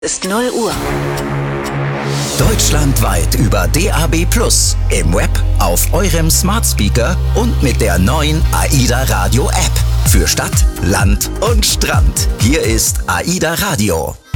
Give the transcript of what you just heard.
Ist 0 Uhr. Deutschlandweit über DAB+, im Web, auf eurem Smart Speaker und mit der neuen AIDA Radio App. Für Stadt, Land und Strand. Hier ist AIDA Radio.